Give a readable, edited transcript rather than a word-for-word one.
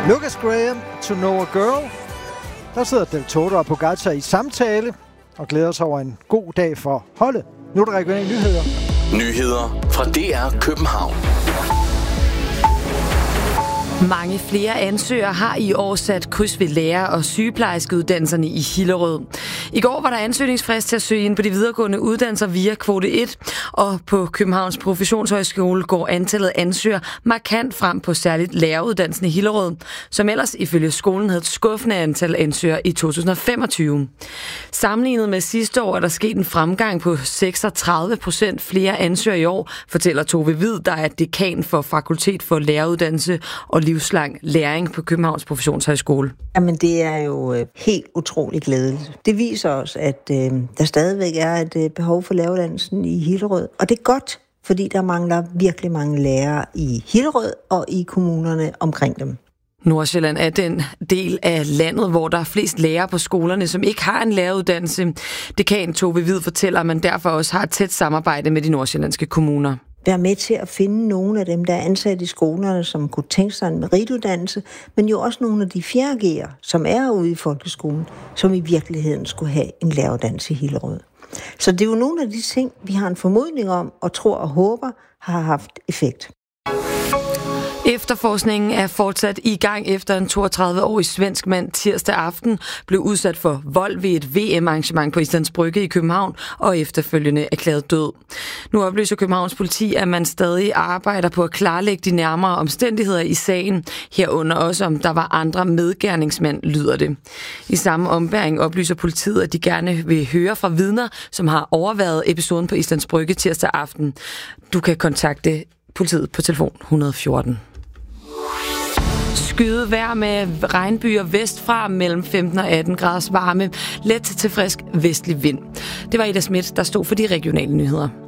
Lucas Graham, To Know a Girl. Der sidder Del Toto og Pogacar i samtale og glæder sig over en god dag for holdet. Nu er der regionale nyheder. Nyheder fra DR København. Mange flere ansøgere har i år sat kryds ved lærer- og sygeplejerskeuddannelserne i Hillerød. I går var der ansøgningsfrist til at søge ind på de videregående uddannelser via kvote 1, og på Københavns Professionshøjskole går antallet ansøgere markant frem på særligt læreruddannelsen i Hillerød, som ellers ifølge skolen havde et skuffende antal ansøgere i 2025. Sammenlignet med sidste år er der sket en fremgang på 36% flere ansøgere i år, fortæller Tove Hvid, der er dekan for Fakultet for Læreruddannelse og livslang læring på Københavns Professionshøjskole. Jamen, det er jo helt utroligt glædeligt. Det viser os, at der stadigvæk er et behov for læreruddannelsen i Hillerød. Og det er godt, fordi der mangler virkelig mange lærere i Hillerød og i kommunerne omkring dem. Nordsjælland er den del af landet, hvor der er flest lærere på skolerne, som ikke har en læreruddannelse. Dekan Tove Hvid fortæller, at man derfor også har et tæt samarbejde med de nordsjællandske kommuner. Være med til at finde nogle af dem, der er ansat i skolerne, som kunne tænke sig en merituddannelse, men jo også nogle af de 4.G'ere, som er ude i folkeskolen, som i virkeligheden skulle have en læreruddannelse i Hillerød. Så det er jo nogle af de ting, vi har en formodning om, og tror og håber, har haft effekt. Efterforskningen er fortsat i gang efter en 32-årig svensk mand tirsdag aften blev udsat for vold ved et VM-arrangement på Islands Brygge i København og efterfølgende erklæret død. Nu oplyser Københavns politi, at man stadig arbejder på at klarlægge de nærmere omstændigheder i sagen, herunder også om der var andre medgerningsmænd, lyder det. I samme ombæring oplyser politiet, at de gerne vil høre fra vidner, som har overværet episoden på Islands Brygge tirsdag aften. Du kan kontakte politiet på telefon 114. Skyde vejr med regnbyer vestfra mellem 15 og 18 graders varme, let til frisk vestlig vind. Det var Ida Schmidt, der stod for de regionale nyheder.